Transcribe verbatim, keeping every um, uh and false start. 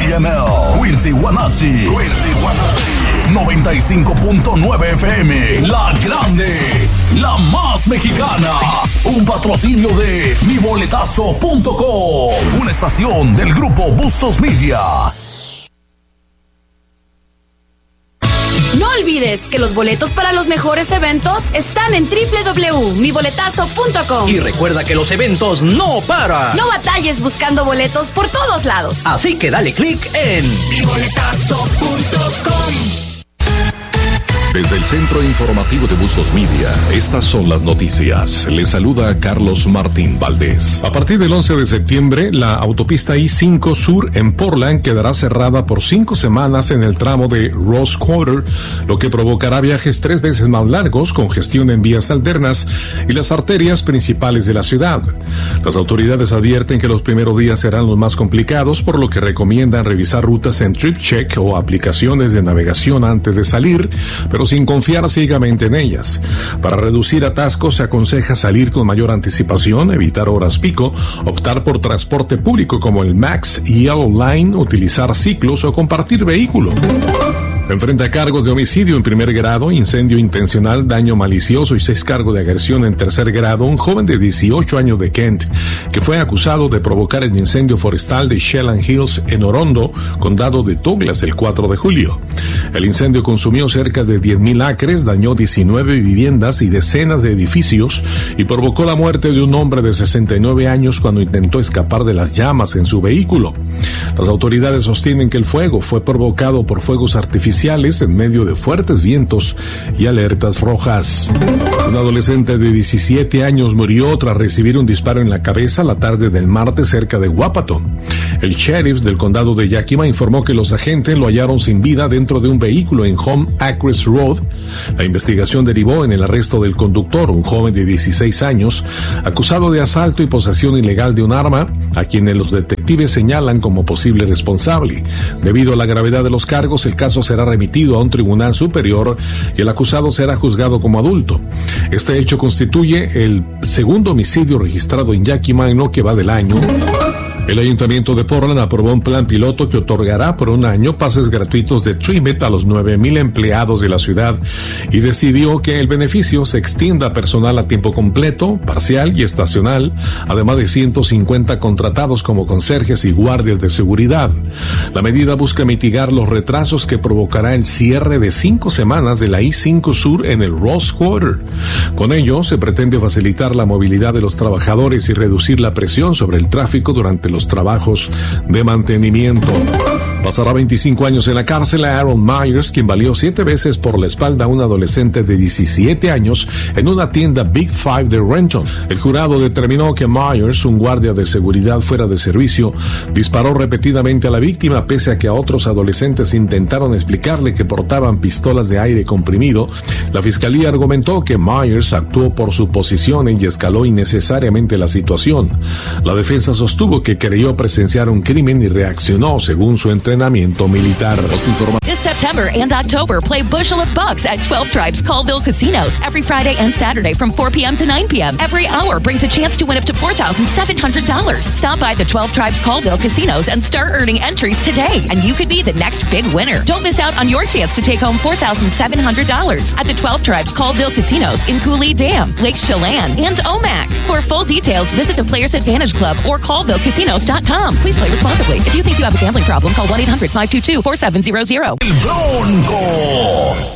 D M L, Quincy Guanachi, noventa y cinco punto nueve F M, La Grande, la más mexicana. Un patrocinio de mi boletazo punto com, una estación del grupo Bustos Media. No olvides que los boletos para los mejores eventos están en doble u doble u doble u punto mi boletazo punto com. Y recuerda que los eventos no paran. No batalles buscando boletos por todos lados. Así que dale click en mi boletazo punto com. Desde el Centro Informativo de Bustos Media, estas son las noticias. Les saluda Carlos Martín Valdés. A partir del once de septiembre, la autopista I cinco Sur en Portland quedará cerrada por cinco semanas en el tramo de Ross Quarter, lo que provocará viajes tres veces más largos, congestión en vías alternas y las arterias principales de la ciudad. Las autoridades advierten que los primeros días serán los más complicados, por lo que recomiendan revisar rutas en TripCheck o aplicaciones de navegación antes de salir, pero sin confiar ciegamente en ellas. Para reducir atascos se aconseja salir con mayor anticipación, evitar horas pico, optar por transporte público como el Max y Yellow Line, utilizar ciclos o compartir vehículo. Enfrenta cargos de homicidio en primer grado, incendio intencional, daño malicioso y seis cargos de agresión en tercer grado un joven de dieciocho años de Kent, que fue acusado de provocar el incendio forestal de Shelland Hills en Orondo, condado de Douglas, el cuatro de julio. El incendio consumió cerca de diez mil acres, dañó diecinueve viviendas y decenas de edificios y provocó la muerte de un hombre de sesenta y nueve años cuando intentó escapar de las llamas en su vehículo. Las autoridades sostienen que el fuego fue provocado por fuegos artificiales en medio de fuertes vientos y alertas rojas. Un adolescente de diecisiete años murió tras recibir un disparo en la cabeza la tarde del martes cerca de Wapato. El sheriff del condado de Yakima informó que los agentes lo hallaron sin vida dentro de un vehículo en Home Acres Road. La investigación derivó en el arresto del conductor, un joven de dieciséis años, acusado de asalto y posesión ilegal de un arma, a quienes los detectives señalan como posible responsable. Debido a la gravedad de los cargos, el caso será remitido a un tribunal superior y el acusado será juzgado como adulto. Este hecho constituye el segundo homicidio registrado en Yakima en lo que va del año. El Ayuntamiento de Portland aprobó un plan piloto que otorgará por un año pases gratuitos de TriMet a los nueve mil empleados de la ciudad y decidió que el beneficio se extienda a personal a tiempo completo, parcial y estacional, además de ciento cincuenta contratados como conserjes y guardias de seguridad. La medida busca mitigar los retrasos que provocará el cierre de cinco semanas de la I cinco Sur en el Ross Quarter. Con ello, se pretende facilitar la movilidad de los trabajadores y reducir la presión sobre el tráfico durante los trabajos de mantenimiento. Pasará veinticinco años en la cárcel a Aaron Myers, quien valió siete veces por la espalda a un adolescente de diecisiete años en una tienda Big Five de Renton. El jurado determinó que Myers, un guardia de seguridad fuera de servicio, disparó repetidamente a la víctima pese a que a otros adolescentes intentaron explicarle que portaban pistolas de aire comprimido. La fiscalía argumentó que Myers actuó por su posición y escaló innecesariamente la situación. La defensa sostuvo que creyó presenciar un crimen y reaccionó según su entrenamiento militar. This September and October, play Bushel of Bucks at twelve Tribes Colville Casinos every Friday and Saturday from four p.m. to nine p.m. Every hour brings a chance to win up to four thousand seven hundred dollars. Stop by the twelve Tribes Colville Casinos and start earning entries today, and you could be the next big winner. Don't miss out on your chance to take home four thousand seven hundred dollars at the twelve Tribes Colville Casinos in Cooley Dam, Lake Chelan, and Omak. For full details, visit the Players Advantage Club or colville casinos dot com. Please play responsibly. If you think you have a gambling problem, call one eight hundred five two two four seven zero zero. El Bronco.